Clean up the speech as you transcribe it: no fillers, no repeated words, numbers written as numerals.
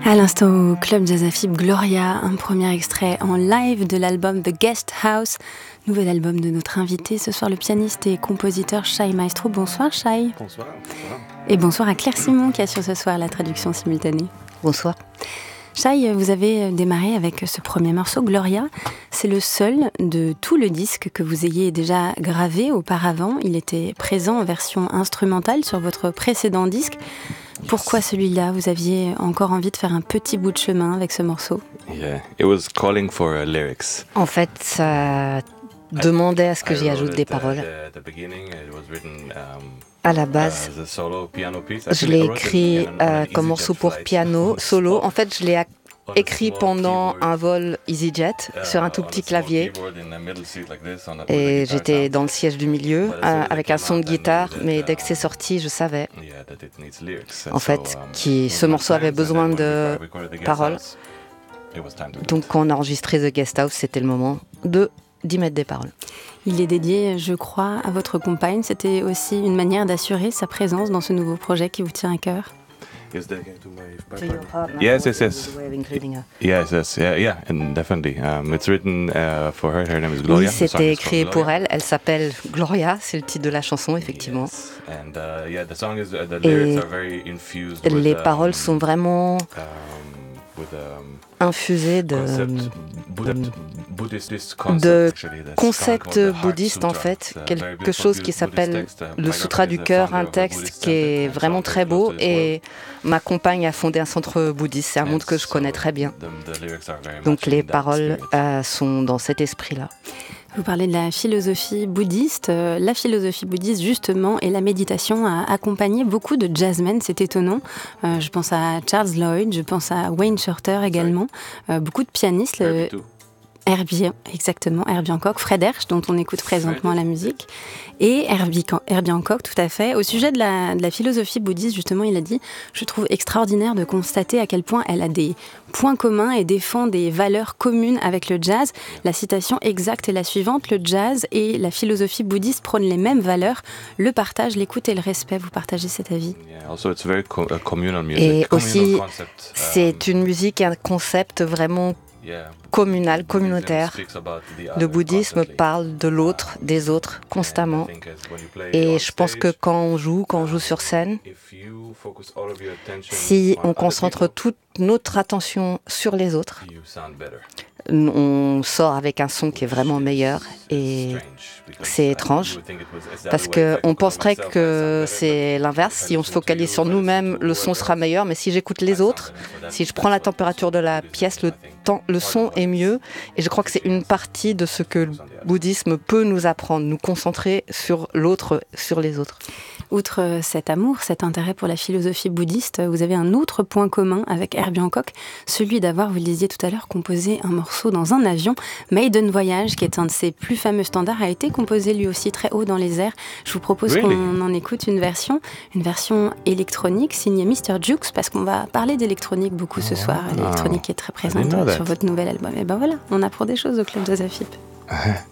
À l'instant au Club Jazz AFIP, Gloria, un premier extrait en live de l'album The Guest House, nouvel album de notre invité ce soir, le pianiste et compositeur Shai Maestro. Bonsoir Shai. Bonsoir. Et bonsoir à Claire Simon qui assure ce soir la traduction simultanée. Bonsoir. Shai, vous avez démarré avec ce premier morceau, Gloria. C'est le seul de tout le disque que vous ayez déjà gravé auparavant. Il était présent en version instrumentale sur votre précédent disque. Pourquoi celui-là? Vous aviez encore envie de faire un petit bout de chemin avec ce morceau? Yeah, it was calling for lyrics. En fait, ça demandait à ce que j'y ajoute des paroles. À la base, je l'ai écrit comme morceau pour piano, solo. En fait, je l'ai écrit pendant un vol EasyJet sur un tout petit clavier. Et j'étais dans le siège du milieu avec un son de guitare, mais dès que c'est sorti, je savais en fait que ce morceau avait besoin de paroles. Donc quand on a enregistré The Guest House, c'était le moment d'y mettre des paroles. Il est dédié, je crois, à votre compagne. C'était aussi une manière d'assurer sa présence dans ce nouveau projet qui vous tient à cœur. Yes, and definitely. It's written for her. Her name is Gloria. Oui, c'était écrit pour elle. Elle s'appelle Gloria, c'est le titre de la chanson, effectivement. Et les paroles sont vraiment infusées de concepts bouddhistes, en fait, quelque chose qui s'appelle le Sutra du cœur, un texte qui est vraiment très beau, et ma compagne a fondé un centre bouddhiste, c'est un monde que je connais très bien. Donc les paroles sont dans cet esprit-là. Vous parlez de la philosophie bouddhiste. La philosophie bouddhiste, justement, et la méditation a accompagné beaucoup de jazzmen, c'est étonnant. Je pense à Charles Lloyd, je pense à Wayne Shorter également. Beaucoup de pianistes. Herbie Hancock, Fred Hersch, dont on écoute présentement la musique, et Herbie Hancock, tout à fait. Au sujet de la philosophie bouddhiste, justement, il a dit « Je trouve extraordinaire de constater à quel point elle a des points communs et défend des valeurs communes avec le jazz. La citation exacte est la suivante, le jazz et la philosophie bouddhiste prônent les mêmes valeurs, le partage, l'écoute et le respect. » Vous partagez cet avis? Et aussi, c'est une musique et un concept vraiment communal, communautaire. Le bouddhisme parle de l'autre, des autres, constamment. Et je pense que quand on joue sur scène, si on concentre toute notre attention sur les autres, on sort avec un son qui est vraiment meilleur. Et c'est étrange, parce qu'on penserait que c'est l'inverse. Si on se focalise sur nous-mêmes, le son sera meilleur. Mais si j'écoute les autres, si je prends la température de la pièce, le son est mieux. Et je crois que c'est une partie de ce que le bouddhisme peut nous apprendre, nous concentrer sur l'autre, sur les autres. Outre cet amour, cet intérêt pour la philosophie bouddhiste, vous avez un autre point commun avec Herbie Hancock, celui d'avoir, vous le disiez tout à l'heure, composé un morceau dans un avion. Maiden Voyage, qui est un de ses plus fameux standards, a été composé lui aussi très haut dans les airs. Je vous propose qu'on en écoute une version électronique signée Mr. Jukes, parce qu'on va parler d'électronique beaucoup ce soir. L'électronique est très présente sur votre nouvel album. Et ben voilà, on apprend des choses au Club Jazz AFIP.